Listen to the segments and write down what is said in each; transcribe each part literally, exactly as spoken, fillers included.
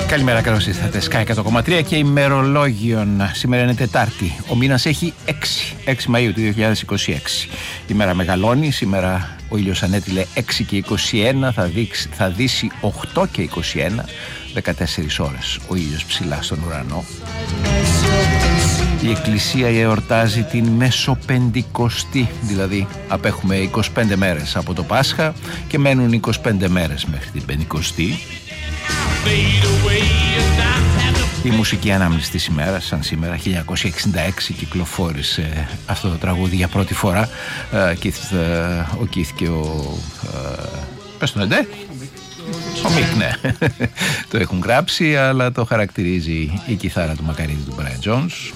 Καλημέρα, καλώς ήρθατε. Sky εκατό κόμμα τρία και ημερολόγιον. Σήμερα είναι Τετάρτη. Ο μήνας έχει έξι, έξι Μαΐου του δύο χιλιάδες είκοσι έξι. Η μέρα μεγαλώνει. Σήμερα ο ήλιος ανέτειλε έξι και είκοσι ένα. Θα, δείξει, θα δύσει οκτώ και είκοσι ένα. δεκατέσσερις ώρες ο ήλιος ψηλά στον ουρανό. Η Εκκλησία εορτάζει την Μεσοπεντηκοστή, δηλαδή απέχουμε είκοσι πέντε μέρες από το Πάσχα και μένουν είκοσι πέντε μέρες μέχρι την Πεντηκοστή. Η μουσική ανάμνηση της ημέρας, σαν σήμερα χίλια εννιακόσια εξήντα έξι κυκλοφόρησε αυτό το τραγούδι για πρώτη φορά. Ο Κιθ και ο... πες τον εντέ ο Μικ, ναι, το έχουν γράψει, αλλά το χαρακτηρίζει η κιθάρα του Μακαρίδη του Brian Jones.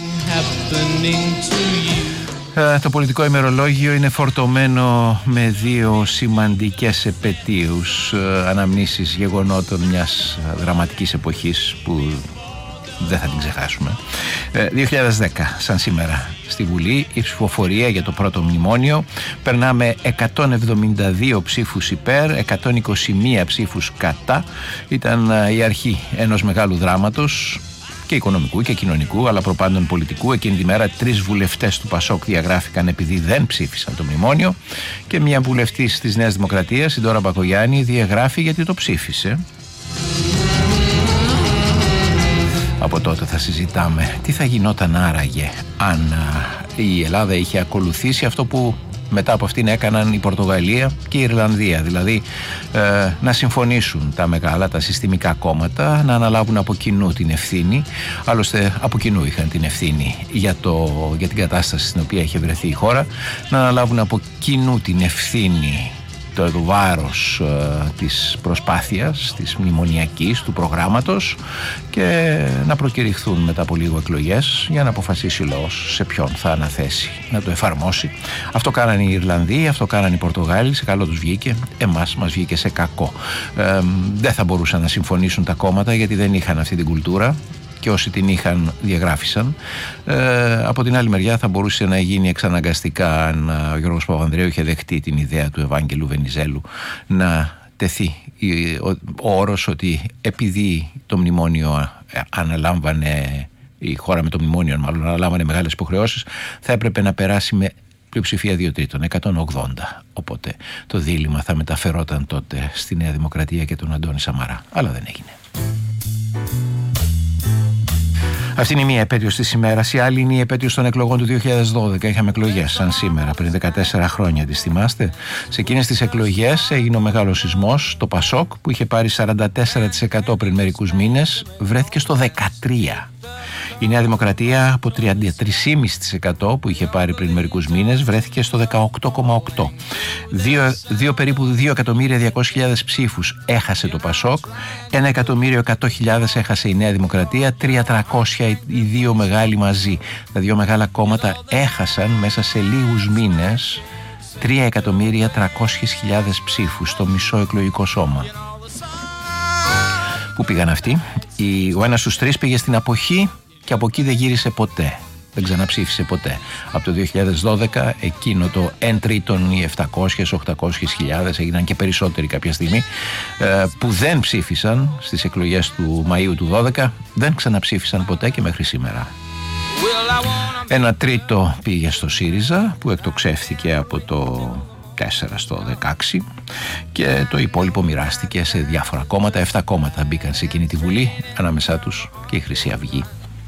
Το πολιτικό ημερολόγιο είναι φορτωμένο με δύο σημαντικές επετείους, αναμνήσεις γεγονότων μιας δραματικής εποχής που δεν θα την ξεχάσουμε. δύο χιλιάδες δέκα, σαν σήμερα, στη Βουλή η ψηφοφορία για το πρώτο μνημόνιο. Περνάμε εκατόν εβδομήντα δύο ψήφους υπέρ, εκατόν είκοσι μία ψήφους κατά. Ήταν η αρχή ενός μεγάλου δράματος, και οικονομικού και κοινωνικού, αλλά προπάντων πολιτικού. Εκείνη τη μέρα τρεις βουλευτές του Πασόκ διαγράφηκαν επειδή δεν ψήφισαν το μνημόνιο και μια βουλευτής της Νέας Δημοκρατίας, η Ντόρα Μπακογιάννη, διαγράφει γιατί το ψήφισε. Από τότε θα συζητάμε τι θα γινόταν άραγε αν η Ελλάδα είχε ακολουθήσει αυτό που μετά από αυτήν έκαναν η Πορτογαλία και η Ιρλανδία, δηλαδή ε, να συμφωνήσουν τα μεγάλα, τα συστημικά κόμματα, να αναλάβουν από κοινού την ευθύνη. Άλλωστε από κοινού είχαν την ευθύνη για, το, για την κατάσταση στην οποία είχε βρεθεί η χώρα, να αναλάβουν από κοινού την ευθύνη, το βάρος ε, της προσπάθειας, της μνημονιακής, του προγράμματος, και να προκηρυχθούν μετά από λίγο εκλογές για να αποφασίσει ο λαός σε ποιον θα αναθέσει να το εφαρμόσει. Αυτό κάνανε οι Ιρλανδοί, αυτό κάνανε οι Πορτογάλοι, σε καλό τους βγήκε, εμάς μας βγήκε σε κακό. Ε, δεν θα μπορούσαν να συμφωνήσουν τα κόμματα γιατί δεν είχαν αυτή την κουλτούρα, και όσοι την είχαν διαγράφησαν. Ε, από την άλλη μεριά θα μπορούσε να γίνει εξαναγκαστικά, αν ο Γιώργος Παπανδρέου είχε δεχτεί την ιδέα του Ευάγγελου Βενιζέλου, να τεθεί ο, ο όρος ότι επειδή το μνημόνιο αναλάμβανε, η χώρα με το μνημόνιο μάλλον αναλάμβανε μεγάλες υποχρεώσεις, θα έπρεπε να περάσει με πλειοψηφία δύο τρίτων, εκατόν ογδόντα. Οπότε το δίλημμα θα μεταφερόταν τότε στη Νέα Δημοκρατία και τον Αντώνη Σαμαρά. Αλλά δεν έγινε. Αυτή είναι η μία επέτειος της ημέρας. Η άλλη είναι η επέτειος των εκλογών του δύο χιλιάδες δώδεκα. Είχαμε εκλογές σαν σήμερα, πριν δεκατέσσερα χρόνια, τις θυμάστε. Σε εκείνες τις εκλογές έγινε ο μεγάλος σεισμός. Το Πασόκ, που είχε πάρει σαράντα τέσσερα τοις εκατό πριν μερικούς μήνες, βρέθηκε στο δεκατρία τοις εκατό. Η Νέα Δημοκρατία, από τριάντα τρία κόμμα πέντε τοις εκατό που είχε πάρει πριν μερικούς μήνες, βρέθηκε στο δεκαοκτώ κόμμα οκτώ τοις εκατό. Δύο, δύο, περίπου δύο εκατομμύρια διακόσιες χιλιάδες ψήφους έχασε το Πασόκ, ένα εκατομμύριο εκατό χιλιάδες έχασε η Νέα Δημοκρατία, τρία χιλιάδες τριακόσια οι δύο μεγάλοι μαζί. Τα δύο μεγάλα κόμματα έχασαν μέσα σε λίγους μήνες τρία εκατομμύρια τριακόσιες χιλιάδες ψήφους, στο μισό εκλογικό σώμα. Πού πήγαν αυτοί? Ο ένας στους τρεις πήγε στην αποχή και από εκεί δεν γύρισε ποτέ. Δεν ξαναψήφισε ποτέ. Από το δύο χιλιάδες δώδεκα, εκείνο το εν τρίτον, οι επτακόσιες οχτακόσιες χιλιάδες, έγιναν και περισσότεροι κάποια στιγμή, που δεν ψήφισαν στις εκλογές του Μαΐου του δώδεκα, δεν ξαναψήφισαν ποτέ και μέχρι σήμερα. Ένα τρίτο πήγε στο ΣΥΡΙΖΑ, που εκτοξεύθηκε από το τέσσερα στο δεκαέξι, και το υπόλοιπο μοιράστηκε σε διάφορα κόμματα. Εφτά κόμματα μπήκαν σε εκείνη τη Βουλή, ανάμεσά τους και η Χρυσή Αυγή.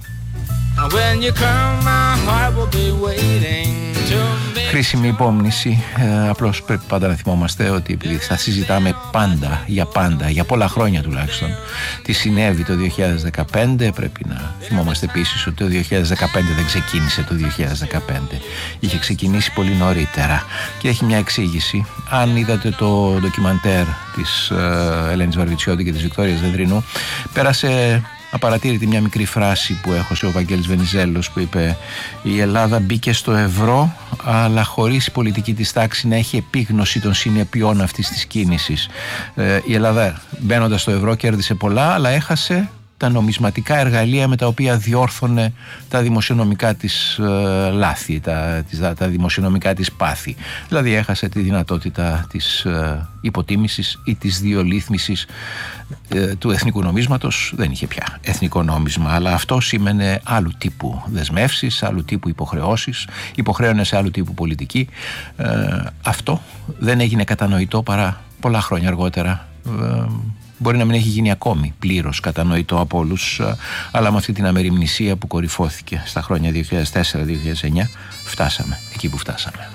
Χρήσιμη υπόμνηση. Ε, απλώς πρέπει πάντα να θυμόμαστε ότι επειδή θα συζητάμε πάντα, για πάντα, για πολλά χρόνια τουλάχιστον, τι συνέβη το δύο χιλιάδες δεκαπέντε, πρέπει να θυμόμαστε επίσης ότι το δύο χιλιάδες δεκαπέντε δεν ξεκίνησε το δύο χιλιάδες δεκαπέντε. Είχε ξεκινήσει πολύ νωρίτερα και έχει μια εξήγηση. Αν είδατε το ντοκιμαντέρ της ε, Ελένης Βαρβιτσιώτη και της Βικτόριας Δεδρινού, πέρασε απαρατήρητη μια μικρή φράση που έχωσε ο Βαγγέλης Βενιζέλος, που είπε: η Ελλάδα μπήκε στο ευρώ, αλλά χωρίς η πολιτική της τάξη να έχει επίγνωση των συνεπειών αυτής της κίνησης. Ε, η Ελλάδα, μπαίνοντας στο ευρώ, κέρδισε πολλά, αλλά έχασε τα νομισματικά εργαλεία με τα οποία διόρθωνε τα δημοσιονομικά της ε, λάθη, τα, τα, τα δημοσιονομικά της πάθη. Δηλαδή έχασε τη δυνατότητα της ε, υποτίμησης ή της διολύθμισης ε, του εθνικού νομίσματος. Δεν είχε πια εθνικό νόμισμα, αλλά αυτό σήμαινε άλλου τύπου δεσμεύσεις, άλλου τύπου υποχρεώσεις, υποχρέωνε σε άλλου τύπου πολιτική. Ε, αυτό δεν έγινε κατανοητό παρά πολλά χρόνια αργότερα. Ε, μπορεί να μην έχει γίνει ακόμη πλήρως κατανοητό από όλους, αλλά με αυτή την αμεριμνησία που κορυφώθηκε στα χρόνια δύο χιλιάδες τέσσερα δύο χιλιάδες εννιά φτάσαμε εκεί που φτάσαμε.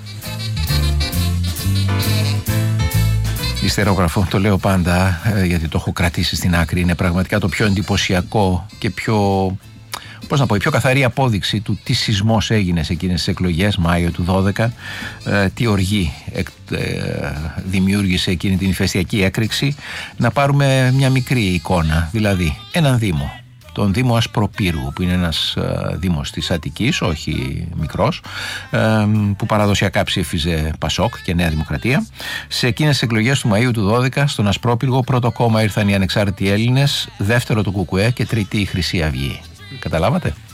Ιστερόγραφο, το λέω πάντα γιατί το έχω κρατήσει στην άκρη, είναι πραγματικά το πιο εντυπωσιακό και πιο, πώς να πω, η πιο καθαρή απόδειξη του τι σεισμός έγινε σε εκείνες τις εκλογές Μάιο του δώδεκα, ε, τι οργή ε, ε, δημιούργησε εκείνη την ηφαιστειακή έκρηξη. Να πάρουμε μια μικρή εικόνα, δηλαδή έναν δήμο, τον Δήμο Ασπροπύργου, που είναι ένας ε, δήμος της Αττικής, όχι μικρός, ε, που παραδοσιακά ψήφιζε Πασόκ και Νέα Δημοκρατία. Σε εκείνες τις εκλογές του Μαΐου του δώδεκα, στον Ασπρόπυργο, πρώτο κόμμα ήρθαν οι Ανεξάρτητοι Έλληνες, δεύτερο το Κουκουέ και τρίτη η Χρυσή Αυγή. Καταλάβατε?